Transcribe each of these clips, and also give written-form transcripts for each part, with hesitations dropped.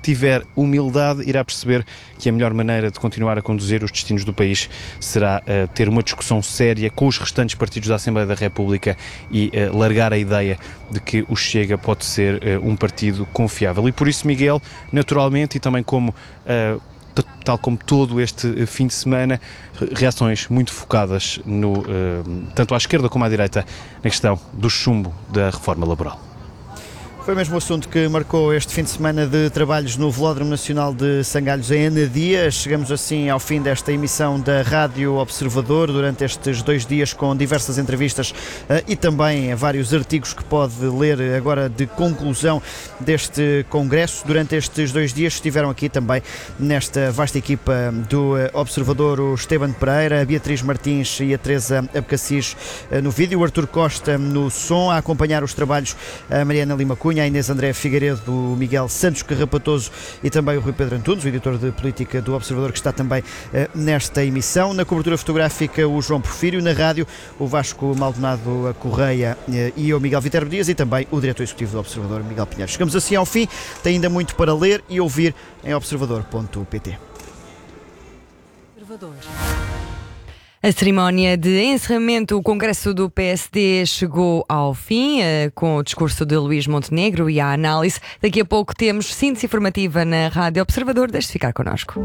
tiver humildade, irá perceber que a melhor maneira de continuar a conduzir os destinos do país será ter uma discussão séria com os restantes partidos da Assembleia da República e largar a ideia de que o Chega pode ser um partido confiável. E por isso, Miguel, naturalmente, e também como tal como todo este fim de semana, reações muito focadas tanto à esquerda como à direita na questão do chumbo da reforma laboral. Foi mesmo o assunto que marcou este fim de semana de trabalhos no Velódromo Nacional de Sangalhos em Anadia. Chegamos assim ao fim desta emissão da Rádio Observador durante estes 2 dias, com diversas entrevistas e também vários artigos que pode ler agora de conclusão deste congresso. Durante estes 2 dias estiveram aqui também nesta vasta equipa do Observador o Esteban Pereira, a Beatriz Martins e a Teresa Abcacis no vídeo, o Artur Costa no som, a acompanhar os trabalhos a Mariana Lima Cunha, a Inês André Figueiredo, o Miguel Santos Carrapatoso e também o Rui Pedro Antunes, o editor de política do Observador, que está também nesta emissão. Na cobertura fotográfica, o João Porfírio; na rádio, o Vasco Maldonado Correia e o Miguel Viterbo Dias, e também o diretor executivo do Observador, Miguel Pinheiro. Chegamos assim ao fim, tem ainda muito para ler e ouvir em observador.pt. A cerimónia de encerramento do Congresso do PSD chegou ao fim, com o discurso de Luís Montenegro e a análise. Daqui a pouco temos síntese informativa na Rádio Observador. Deixe-se ficar connosco.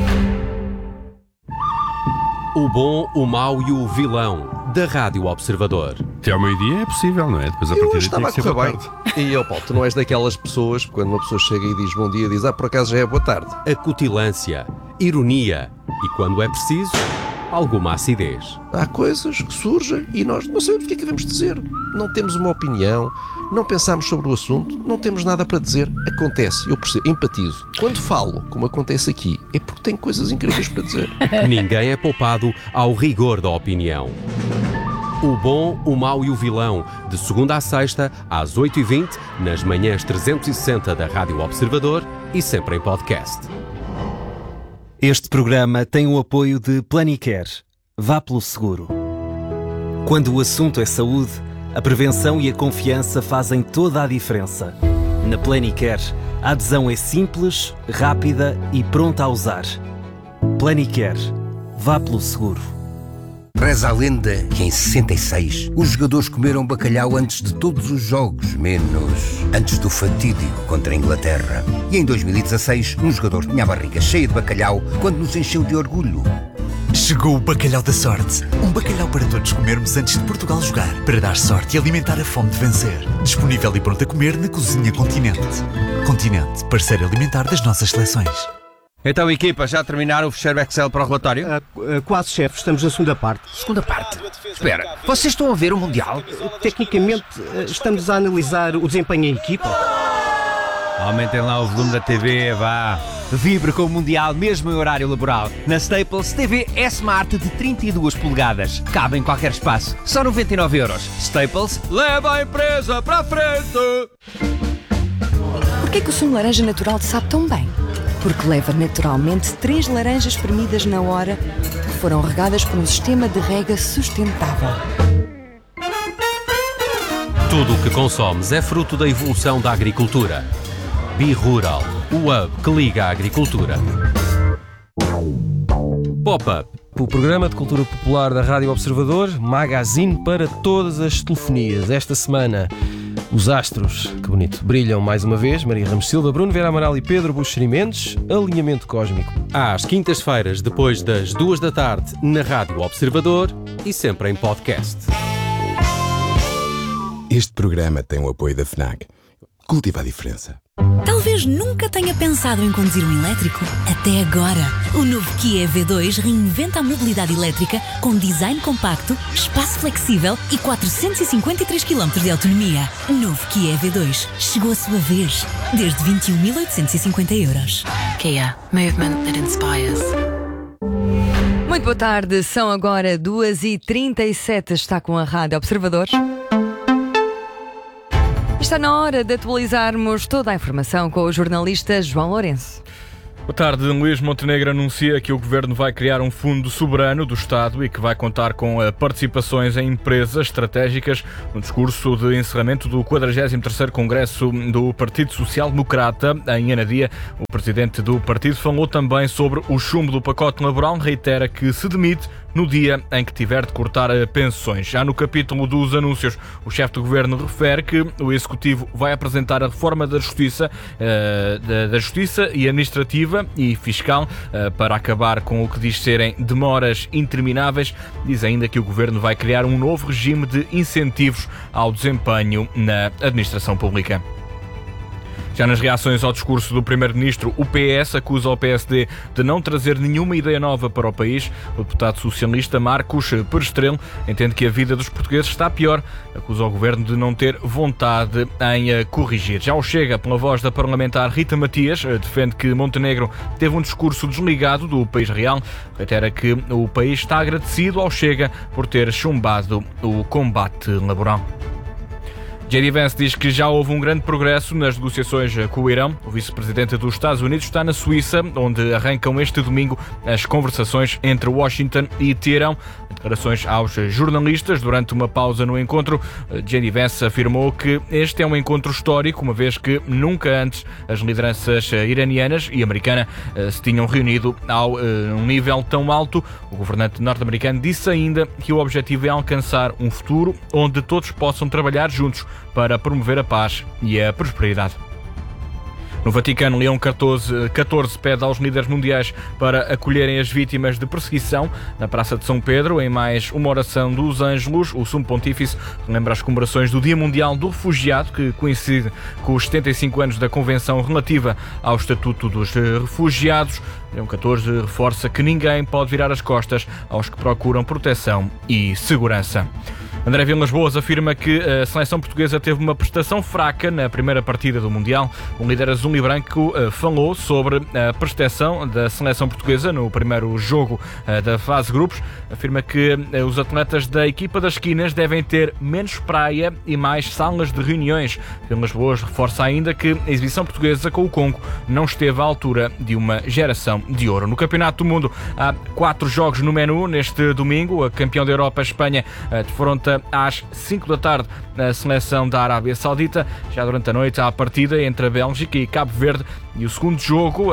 O bom, o mau e o vilão da Rádio Observador. Até ao meio-dia é possível, não é? Depois a partir daí tem que ser boa tarde. E Paulo, tu não és daquelas pessoas, quando uma pessoa chega e diz bom dia, diz por acaso já é boa tarde. Acutilância, ironia e, quando é preciso, alguma acidez. Há coisas que surgem e nós não sabemos o que é que devemos dizer. Não temos uma opinião, não pensamos sobre o assunto, não temos nada para dizer. Acontece, eu percebo, empatizo. Quando falo, como acontece aqui, é porque tenho coisas incríveis para dizer. Ninguém é poupado ao rigor da opinião. O bom, o mau e o vilão, de segunda à sexta, às 8h20, nas manhãs 360 da Rádio Observador e sempre em podcast. Este programa tem o apoio de Planicare. Vá pelo seguro. Quando o assunto é saúde, a prevenção e a confiança fazem toda a diferença. Na Planicare, a adesão é simples, rápida e pronta a usar. Planicare. Vá pelo seguro. Reza a lenda que em 66 os jogadores comeram bacalhau antes de todos os jogos, menos antes do fatídico contra a Inglaterra. E em 2016 um jogador tinha a barriga cheia de bacalhau quando nos encheu de orgulho. Chegou o bacalhau da sorte. Um bacalhau para todos comermos antes de Portugal jogar, para dar sorte e alimentar a fome de vencer. Disponível e pronto a comer na Cozinha Continente. Continente, parceiro alimentar das nossas seleções. Então, equipa, já terminaram o fecheiro Excel para o relatório? Quase, chefe. Estamos na segunda parte. Segunda parte? Espera, vocês estão a ver o Mundial? Tecnicamente, estamos a analisar o desempenho em equipa. Aumentem lá o volume da TV, vá. Vibre com o Mundial mesmo em horário laboral. Na Staples, TV S-Smart de 32 polegadas. Cabe em qualquer espaço. Só 99€. Staples, leva a empresa para a frente! Porquê que o sumo de laranja natural te sabe tão bem? Porque leva naturalmente 3 laranjas espremidas na hora que foram regadas por um sistema de rega sustentável. Tudo o que consomes é fruto da evolução da agricultura. Bi-Rural, o hub que liga a agricultura. Pop-up. O programa de cultura popular da Rádio Observador, magazine para todas as telefonias. Esta semana, os astros, que bonito, brilham mais uma vez. Maria Ramos Silva, Bruno Vera Amaral e Pedro Buxeri Mendes. Alinhamento cósmico. Às quintas-feiras, depois das 2 da tarde, na Rádio Observador e sempre em podcast. Este programa tem o apoio da FNAC. Cultiva a diferença. Talvez nunca tenha pensado em conduzir um elétrico. Até agora. O novo Kia EV2 reinventa a mobilidade elétrica com design compacto, espaço flexível e 453 km de autonomia. Novo Kia EV2. Chegou a sua vez. Desde 21.850€. Kia. Movement that inspires. Muito boa tarde. São agora 2h37. Está com a Rádio Observador. Está na hora de atualizarmos toda a informação com o jornalista João Lourenço. Boa tarde. Luís Montenegro anuncia que o Governo vai criar um fundo soberano do Estado e que vai contar com participações em empresas estratégicas. No discurso de encerramento do 43º Congresso do Partido Social Democrata, em Anadia, o presidente do partido falou também sobre o chumbo do pacote laboral, reitera que se demite no dia em que tiver de cortar pensões. Já no capítulo dos anúncios, o chefe do Governo refere que o Executivo vai apresentar a reforma da Justiça e administrativa e fiscal para acabar com o que diz serem demoras intermináveis. Diz ainda que o Governo vai criar um novo regime de incentivos ao desempenho na administração pública. Já nas reações ao discurso do Primeiro-Ministro, o PS acusa o PSD de não trazer nenhuma ideia nova para o país. O deputado socialista Marcos Perestrelo entende que a vida dos portugueses está pior. Acusa o Governo de não ter vontade em corrigir. Já o Chega, pela voz da parlamentar Rita Matias, defende que Montenegro teve um discurso desligado do país real. Reitera que o país está agradecido ao Chega por ter chumbado o combate laboral. J.D. Vance diz que já houve um grande progresso nas negociações com o Irão. O vice-presidente dos Estados Unidos está na Suíça, onde arrancam este domingo as conversações entre Washington e Teherão. Declarações aos jornalistas durante uma pausa no encontro. J.D. Vance afirmou que este é um encontro histórico, uma vez que nunca antes as lideranças iranianas e americana se tinham reunido um nível tão alto. O governante norte-americano disse ainda que o objetivo é alcançar um futuro onde todos possam trabalhar juntos para promover a paz e a prosperidade. No Vaticano, Leão XIV pede aos líderes mundiais para acolherem as vítimas de perseguição. Na Praça de São Pedro, em mais uma oração dos Ângelos, o Sumo Pontífice relembra as comemorações do Dia Mundial do Refugiado, que coincide com os 75 anos da Convenção relativa ao Estatuto dos Refugiados. Leão XIV reforça que ninguém pode virar as costas aos que procuram proteção e segurança. André Vilas Boas afirma que a seleção portuguesa teve uma prestação fraca na primeira partida do Mundial. O líder azul e branco falou sobre a prestação da seleção portuguesa no primeiro jogo da fase grupos. Afirma que os atletas da equipa das esquinas devem ter menos praia e mais salas de reuniões. Vilas Boas reforça ainda que a exibição portuguesa com o Congo não esteve à altura de uma geração de ouro. No Campeonato do Mundo há 4 jogos no menu neste domingo. A campeão da Europa, a Espanha, defronta às 5 da tarde a seleção da Arábia Saudita. Já durante a noite há a partida entre a Bélgica e Cabo Verde e o segundo jogo,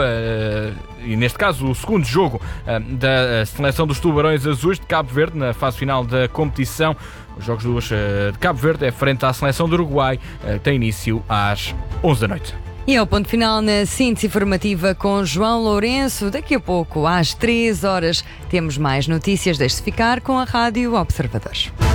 da seleção dos Tubarões Azuis de Cabo Verde na fase final da competição. Os jogos de Cabo Verde é frente à seleção do Uruguai, tem início às 11 da noite. E é o ponto final na síntese informativa com João Lourenço. Daqui a pouco, às 3 horas, temos mais notícias. Deixe-se ficar com a Rádio Observador.